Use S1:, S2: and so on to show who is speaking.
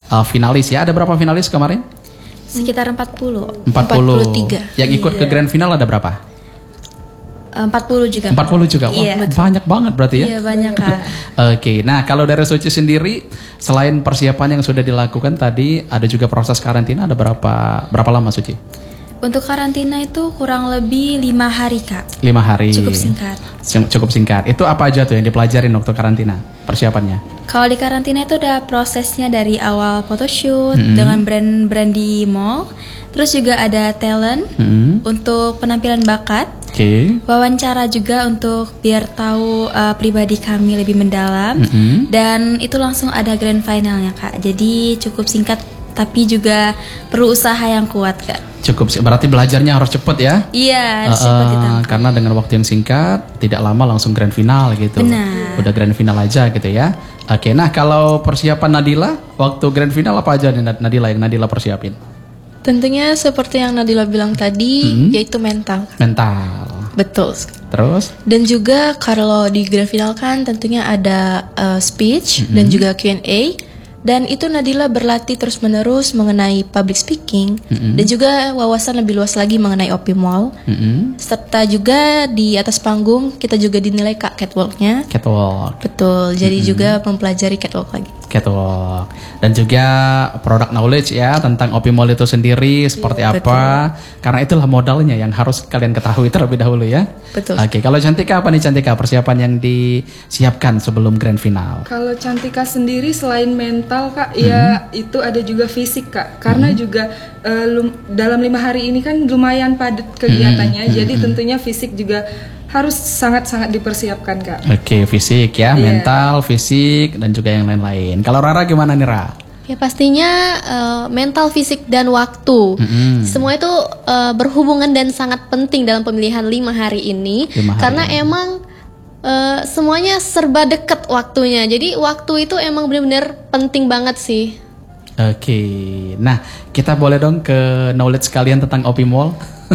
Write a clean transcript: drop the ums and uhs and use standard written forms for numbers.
S1: finalis ya. Ada berapa finalis kemarin?
S2: Sekitar 40.
S1: 43. Yang ikut ke grand final ada berapa?
S2: 40 juga.
S1: 40 juga. Wah,
S2: Iya.
S1: banyak banget berarti ya.
S2: Iya, banyak Kak.
S1: Oke, nah kalau dari Suci sendiri, selain persiapan yang sudah dilakukan tadi, ada juga proses karantina. Ada berapa lama Suci?
S2: Untuk karantina itu kurang lebih 5 hari Kak.
S1: 5 hari.
S2: Cukup singkat.
S1: Cukup singkat. Itu apa aja tuh yang dipelajarin waktu karantina? Persiapannya?
S2: Kalau di karantina itu ada prosesnya dari awal photoshoot dengan brand-brand di mall. Terus juga ada talent untuk penampilan bakat. Wawancara juga untuk biar tahu pribadi kami lebih mendalam. Dan itu langsung ada grand finalnya Kak. Jadi cukup singkat tapi juga perlu usaha yang kuat Kak.
S1: Cukup sih, berarti belajarnya harus cepet ya?
S2: Iya, harus cepet ditangkap.
S1: Karena dengan waktu yang singkat, tidak lama langsung grand final gitu.
S2: Benar.
S1: Udah grand final aja gitu ya. Oke, nah kalau persiapan Nadila, waktu grand final apa aja nih Nadila yang Nadila persiapin?
S3: Tentunya seperti yang Nadila bilang tadi, yaitu mental.
S1: Mental.
S3: Betul.
S1: Terus?
S3: Dan juga kalau di grand final kan tentunya ada speech dan juga Q&A. Dan itu Nadila berlatih terus-menerus mengenai public speaking dan juga wawasan lebih luas lagi mengenai OP Mall. Serta juga di atas panggung kita juga dinilai catwalk-nya.
S1: Catwalk.
S3: Betul, jadi juga mempelajari catwalk lagi.
S1: Catwalk. Dan juga product knowledge ya tentang OP Mall itu sendiri seperti apa. Betul. Karena itulah modalnya yang harus kalian ketahui terlebih dahulu ya.
S3: Betul.
S1: Oke, kalau Cantika apa nih Cantika persiapan yang disiapkan sebelum grand final?
S4: Kalau Cantika sendiri selain mental Kak, ya itu ada juga fisik Kak. Karena juga dalam 5 hari ini kan lumayan padat kegiatannya. Jadi tentunya fisik juga harus sangat-sangat dipersiapkan Kak.
S1: Oke, fisik ya, mental, fisik dan juga yang lain-lain. Kalau Rara gimana nih Ra?
S5: Ya pastinya mental, fisik dan waktu. Semua itu berhubungan dan sangat penting dalam pemilihan 5 hari ini. Karena emang semuanya serba deket waktunya. Jadi waktu itu emang benar-benar penting banget sih.
S1: Oke, nah kita boleh dong ke knowledge kalian tentang OP Mall?